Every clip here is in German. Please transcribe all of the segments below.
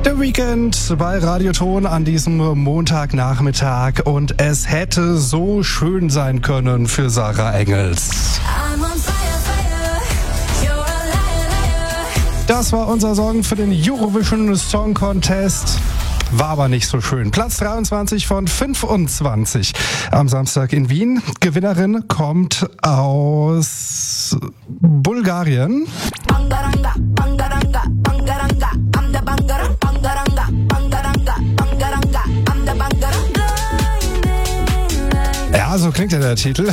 The Weekend bei Radioton an diesem Montagnachmittag und es hätte so schön sein können für Sarah Engels. Das war unser Song für den Eurovision Song Contest. War aber nicht so schön. Platz 23 von 25 am Samstag in Wien. Gewinnerin kommt aus Bulgarien. Ja, so klingt ja der Titel.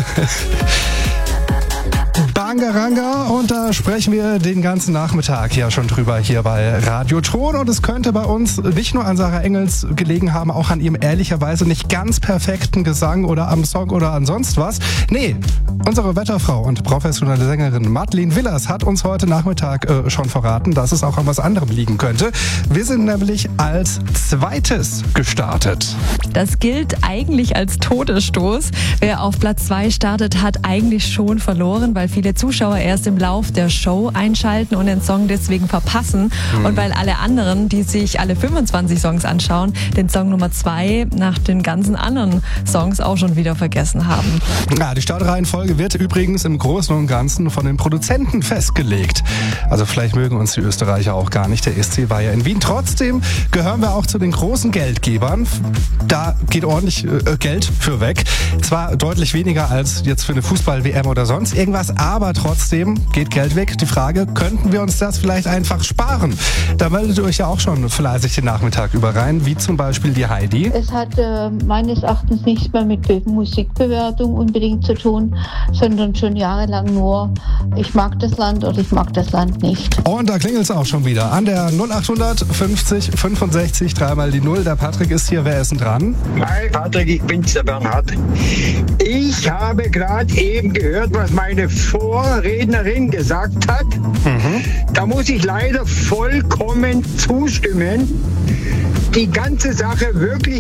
Bangaranga, und da sprechen wir den ganzen Nachmittag ja schon drüber hier bei Radioton, und es könnte bei uns nicht nur an Sarah Engels gelegen haben, auch an ihrem ehrlicherweise nicht ganz perfekten Gesang oder am Song oder an sonst was. Nee, unsere Wetterfrau und professionelle Sängerin Madeleine Willers hat uns heute Nachmittag schon verraten, dass es auch an was anderem liegen könnte. Wir sind nämlich als Zweites gestartet. Das gilt eigentlich als Todesstoß. Wer auf Platz 2 startet, hat eigentlich schon verloren, weil viele Zuschauer erst im Lauf der Show einschalten und den Song deswegen verpassen. Und weil alle anderen, die sich alle 25 Songs anschauen, den Song Nummer 2 nach den ganzen anderen Songs auch schon wieder vergessen haben. Ja, die Startreihenfolge wird übrigens im Großen und Ganzen von den Produzenten festgelegt. Also vielleicht mögen uns die Österreicher auch gar nicht. Der ESC war ja in Wien. Trotzdem gehören wir auch zu den großen Geldgebern. Da geht ordentlich Geld für weg. Zwar deutlich weniger als jetzt für eine Fußball-WM oder sonst irgendwas, aber trotzdem geht Geld weg. Die Frage, könnten wir uns das vielleicht einfach sparen? Da meldet ihr euch ja auch schon fleißig den Nachmittag über rein, wie zum Beispiel die Heidi. Es hat meines Erachtens nichts mehr mit Musikbewertung unbedingt zu tun, sondern schon jahrelang nur, ich mag das Land oder ich mag das Land nicht. Und da klingelt es auch schon wieder. An der 0800 50 65 dreimal die 0. Der Patrick ist hier. Wer ist denn dran? Hi Patrick, ich bin's, der Bernhard. Ich habe gerade eben gehört, was meine Vorrednerin gesagt hat. Da muss ich leider vollkommen zustimmen. Die ganze Sache wirklich